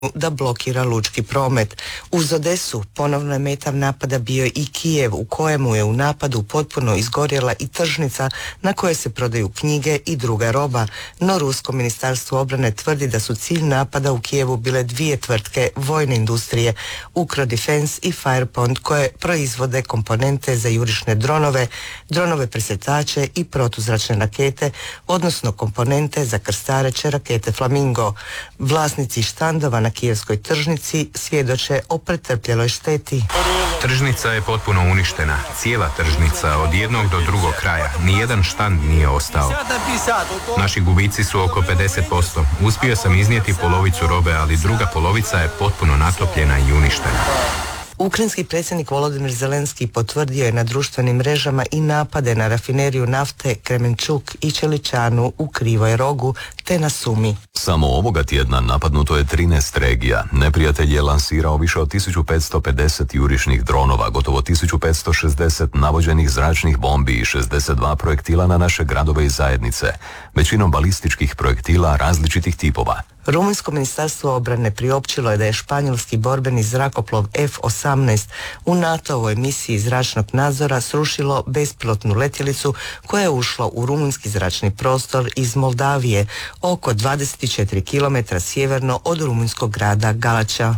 da blokira lučki promet. Uz Odesu ponovno je meta napada bio i Kijev, u kojemu je u napadu potpuno izgorjela i tržnica na kojoj se prodaju knjige i druga roba, no Rusko ministarstvo obrane tvrdi da su cilj napada u Kijevu bile dvije tvrtke vojne industrije, Ukrodefense i Firepond, koje proizvode komponente za jurišne dronove presretače i protuzračne rakete, odnosno komponente za krstareće rakete Flamingo. Vlasnici štandova na kijevskoj tržnici svjedoče o pretrpljeloj šteti. Tržnica je potpuno uništena. Cijela tržnica od jednog do drugog kraja. Nijedan štand nije ostao. Naši gubici su oko 50%. Uspio sam iznijeti polovicu robe, ali druga polovica je potpuno natopljena i uništena. Ukrajinski predsjednik Volodymyr Zelenski potvrdio je na društvenim mrežama i napade na rafineriju nafte Kremenčuk i Čeličanu u Krivoj Rogu te na Sumi. Samo ovoga tjedna napadnuto je 13 regija. Neprijatelj je lansirao više od 1550 jurišnih dronova, gotovo 1560 navođenih zračnih bombi i 62 projektila na naše gradove i zajednice, većinom balističkih projektila različitih tipova. Rumunjsko ministarstvo obrane priopćilo je da je španjolski borbeni zrakoplov F-18 u NATO-ovoj misiji zračnog nadzora srušilo bespilotnu letjelicu koja je ušla u rumunjski zračni prostor iz Moldavije, oko 24 km sjeverno od rumunjskog grada Galača.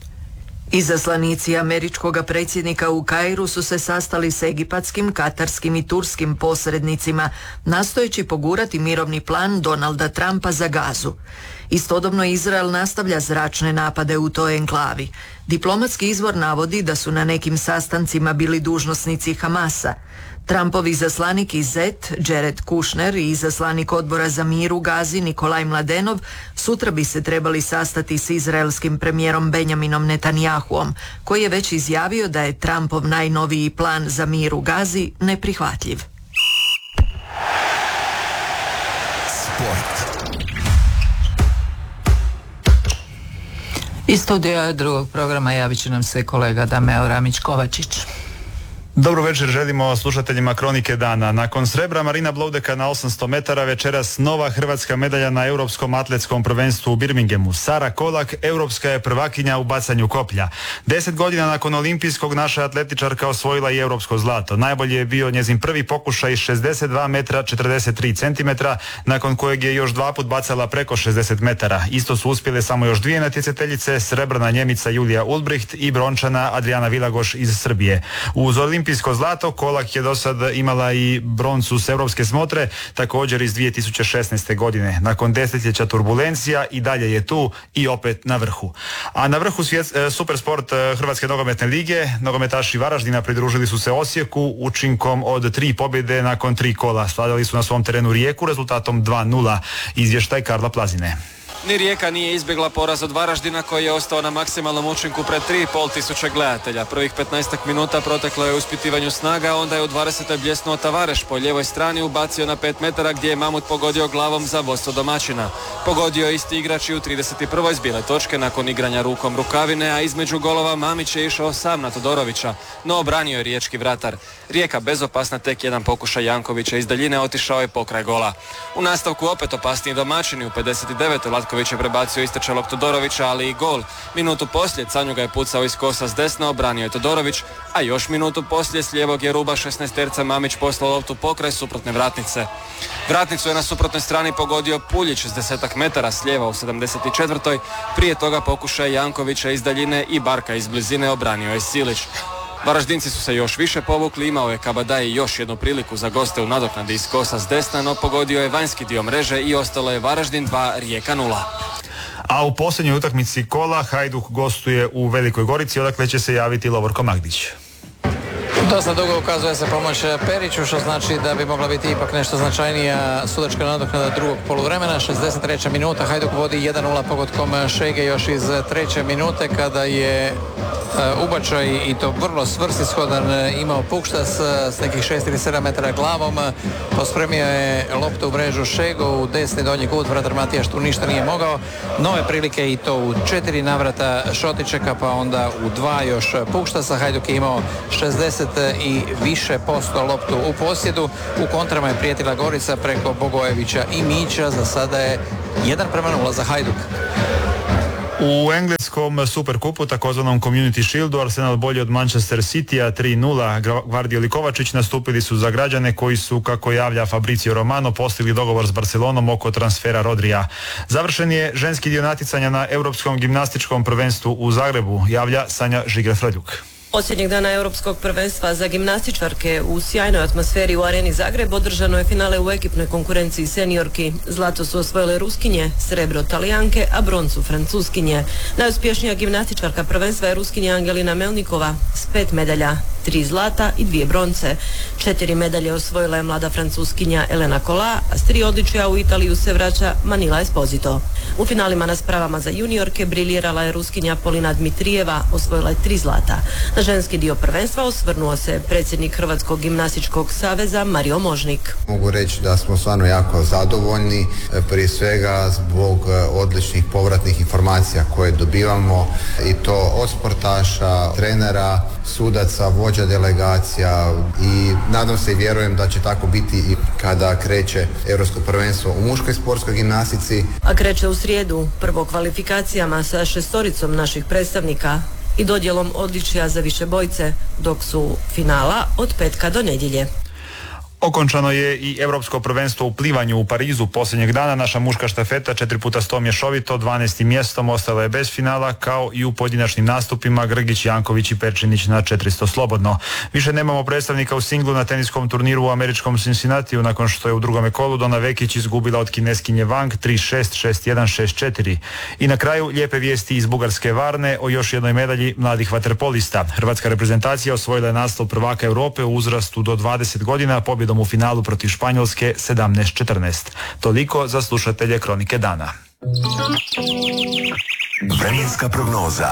Izaslanici američkog predsjednika u Kairu su se sastali s egipatskim, katarskim i turskim posrednicima, nastojeći pogurati mirovni plan Donalda Trumpa za Gazu. Istodobno Izrael nastavlja zračne napade u toj enklavi. Diplomatski izvor navodi da su na nekim sastancima bili dužnosnici Hamasa. Trumpov izaslanik iz ZET, Jared Kushner, i izaslanik odbora za mir u Gazi, Nikolaj Mladenov, sutra bi se trebali sastati s izraelskim premijerom Benjaminom Netanjahuom, koji je već izjavio da je Trumpov najnoviji plan za mir u Gazi neprihvatljiv. Sport. Iz studija drugog programa javit će nam se kolega Dameo Ramić-Kovačić. Dobro večer želimo slušateljima Kronike dana. Nakon srebra Marina Bloudeka na 800 metara večeras nova hrvatska medalja na Europskom atletskom prvenstvu u Birminghamu. Sara Kolak, europska je prvakinja u bacanju koplja. 10 godina nakon olimpijskog naša atletičarka osvojila i europsko zlato. Najbolji je bio njezin prvi pokušaj 62 metra 43 centimetra, nakon kojeg je još dva put bacala preko 60 metara. Isto su uspjele samo još dvije natjecateljice, srebrna Njemica Julija Ulbricht i brončana Adriana Vilagoš iz Srbije. Uz olimpijsko zlato Kolak je do sad imala i broncu s europske smotre, također iz 2016. godine. Nakon desetljeća turbulencija i dalje je tu i opet na vrhu. A na vrhu Supersport Hrvatske nogometne lige nogometaši Varaždina pridružili su se Osijeku učinkom od 3 pobjede nakon 3 kola. Svladali su na svom terenu Rijeku rezultatom 2:0. Izvještaj Karla Plazine. Ni Rijeka nije izbjegla poraz od Varaždina koji je ostao na maksimalnom učinku pred 3.500 gledatelja. Prvih 15 minuta proteklo je u ispitivanju snaga, onda je u 20. bljesnuo Tavareš po lijevoj strani, ubacio na 5 metara gdje je Mamut pogodio glavom za vodstvo domaćina. Pogodio je isti igrač i u 31. s bijele točke nakon igranja rukom rukavine, a između golova Mamić je išao sam na Todorovića, no obranio je riječki vratar. Rijeka bezopasna, tek jedan pokušaj Jankovića iz daljine otišao je pokraj gola. U nastavku opet opasniji domaćini, u 59. Latković je prebacio istrčalog Todorovića, ali i gol. Minutu poslije Canjuga je pucao iz kosa s desna, obranio je Todorović, a još minutu poslije s lijevog je ruba 16-terca Mamić poslao loptu pokraj suprotne vratnice. Vratnicu je na suprotnoj strani pogodio Puljić s 10 metara s lijeva u 74. Prije toga pokušaj Jankovića iz daljine i Barka iz blizine, obranio je Silić. Varaždinci su se još više povukli, imao je Kabadaj još jednu priliku za goste u nadoknadi iz kosa s desna, no pogodio je vanjski dio mreže i ostalo je Varaždin 2, Rijeka 0. A u posljednjoj utakmici kola Hajduk gostuje u Velikoj Gorici, odakle će se javiti Lovorko Magdić. Dosta dugo ukazuje se pomoć Periću, što znači da bi mogla biti ipak nešto značajnija sudačka nadoknada drugog poluvremena. 63. minuta, Hajduk vodi 1:0 pogodkom Šege još iz 3. minute kada je ubačaj, i to vrlo svrsishodan, imao Pukštas s nekih 6 ili 7 metara glavom. Pospremio je loptu u mrežu Šego u desni donji kut, vratar Matijaš tu ništa nije mogao. Nove prilike i to u 4 navrata Šotičeka, pa onda u 2 još Pukštasa. Hajduk je imao 60 i više posto loptu u posjedu. U kontrama je prijetila Gorica preko Bogojevića i Mića. Za sada je 1:0 za Hajduk. U engleskom Superkupu, takozvanom Community Shieldu, Arsenal bolji od Manchester Citya 3-0. Gvardiol i Kovačić nastupili su za građane koji su, kako javlja Fabrizio Romano, postigli dogovor s Barcelonom oko transfera Rodrija. Završen je ženski dio natjecanja na Europskom gimnastičkom prvenstvu u Zagrebu, javlja Sanja Žiger-Frljuk. Posljednjeg dana Europskog prvenstva za gimnastičarke u sjajnoj atmosferi u Areni Zagreb održano je finale u ekipnoj konkurenciji seniorki. Zlato su osvojile Ruskinje, srebro Talijanke, a broncu Francuskinje. Najuspješnija gimnastičarka prvenstva je Ruskinja Angelina Melnikova s 5 medalja, 3 zlata i 2 bronce. 4 medalje osvojila je mlada Francuskinja Elena Kola, a s 3 odličja u Italiju se vraća Manila Esposito. U finalima na spravama za juniorke briljirala je Ruskinja Polina Dmitrijeva, osvojila je 3 zlata. Na ženski dio prvenstva osvrnuo se predsjednik Hrvatskog gimnastičkog saveza Mario Možnik. Mogu reći da smo stvarno jako zadovoljni, prije svega zbog odličnih povratnih informacija koje dobivamo, i to od sportaša, trenera, sudaca, vođa delegacija, i nadam se i vjerujem da će tako biti i kada kreće Europsko prvenstvo u muškoj sportskoj gimnastici. A kreće u srijedu, prvo kvalifikacijama sa 6 naših predstavnika i dodjelom odličja za višebojce, dok su finala od petka do nedjelje. Okončano je i Europsko prvenstvo u plivanju u Parizu posljednjeg dana. Naša muška štafeta 4x100 mješovito 12. mjestom ostala je bez finala, kao i u pojedinačnim nastupima Grgić, Janković i Perčinić na 400 slobodno. Više nemamo predstavnika u singlu na teniskom turniru u američkom Cincinnatiju, nakon što je u drugome kolu Dona Vekić izgubila od Kineskinje Wang 3-6, 6-1, 6-4. I na kraju lijepe vijesti iz bugarske Varne o još jednoj medalji mladih vaterpolista. Hrvatska reprezentacija osvojila je naslov prvaka Europe u uzrastu do 20 godina pobjedom u finalu protiv Španjolske 17-14. Toliko za slušatelje Kronike dana. Vremenska prognoza.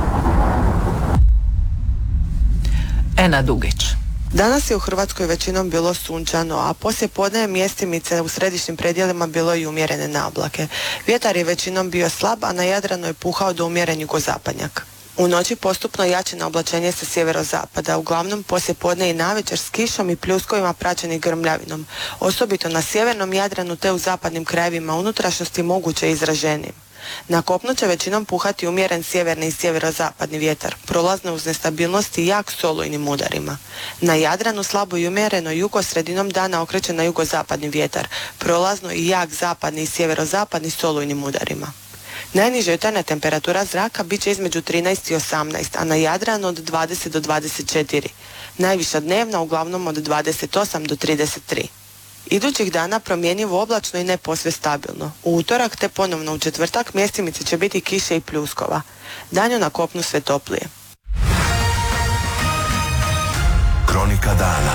Ena Dugić. Danas je u Hrvatskoj većinom bilo sunčano, a poslije podne mjestimice u središnjim predjelima bilo i umjerene naoblake. Vjetar je većinom bio slab, a na Jadranu je puhao do umjeren jugozapadnjak. U noći postupno jače na oblačenje sa sjeverozapada, uglavnom poslije podne i navečer s kišom i pljuskovima praćenih grmljavinom, osobito na sjevernom Jadranu te u zapadnim krajevima unutrašnjosti moguće izraženijim. Na kopnu će većinom puhati umjeren sjeverni i sjeverozapadni vjetar, prolazno uz nestabilnost i jak s olujnim udarima. Na Jadranu slabo i umjereno jugo sredinom dana okreće na jugozapadni vjetar, prolazno i jak zapadni i sjeverozapadni s olujnim udarima. Najniža jutarnja temperatura zraka bit će između 13 i 18, a na Jadranu od 20 do 24. Najviša dnevna uglavnom od 28 do 33. Idućih dana promjenjivo oblačno i ne posve stabilno. U utorak te ponovno u četvrtak mjestimice će biti kiše i pljuskova. Danju na kopnu sve toplije. Kronika dana.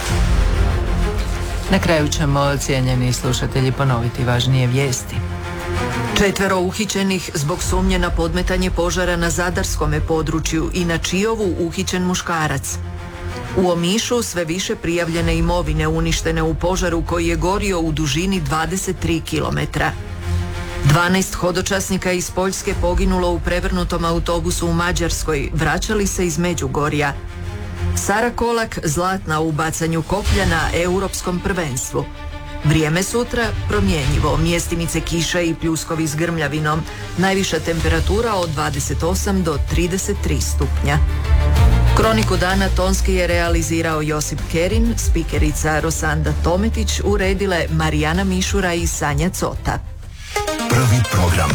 Na kraju ćemo, cijenjeni slušatelji, ponoviti važnije vijesti. 4 uhićenih zbog sumnje na podmetanje požara na zadarskome području i na Čijovu uhićen muškarac. U Omišu sve više prijavljene imovine uništene u požaru koji je gorio u dužini 23 km. 12 hodočasnika iz Poljske poginulo u prevrnutom autobusu u Mađarskoj, vraćali se iz Međugorja. Sara Kolak zlatna u bacanju koplja na Europskom prvenstvu. Vrijeme sutra promjenjivo, mjestimice kiša i pljuskovi s grmljavinom. Najviša temperatura od 28 do 33 stupnja. Kroniku dana tonski je realizirao Josip Kerin, spikerica Rosanda Tometić, uredile Marijana Mišura i Sanja Cota. Prvi program.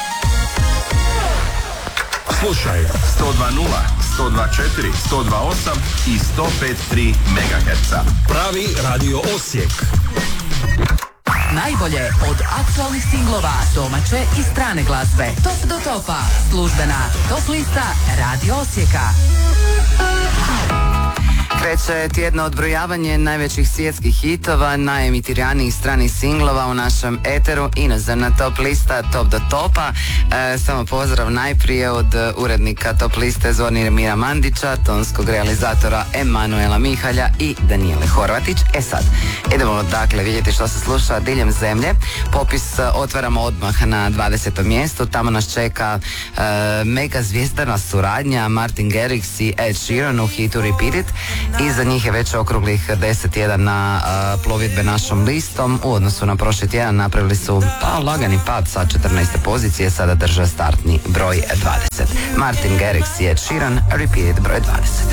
Slušaj 102.0, 102.4, 102.8 i 105.3 MHz. Pravi radio Osijek. Najbolje od aktualnih singlova, domaće i strane glazbe. Top do topa, službena top lista Radio Osijeka. Kreće tjedno odbrojavanje najvećih svjetskih hitova, najemitiranijih stranih singlova u našem eteru, inozemna top lista Top do topa. Samo pozdrav najprije od urednika top liste Zvonimira Mandića, tonskog realizatora Emanuela Mihalja i Danijele Horvatić. Sad, idemo dakle vidjeti što se sluša diljem zemlje. Popis otvaramo odmah na 20. mjestu. Tamo nas čeka mega zvijezdana suradnja Martin Garrix i Ed Sheeran u hitu Repeat It. Iza njih je već okruglih 10 na plovidbe našom listom. U odnosu na prošli tjedan napravili su lagani pad sa 14. pozicije, sada drže startni broj 20. Martin Garrix je Sheeran, Repeat broj 20.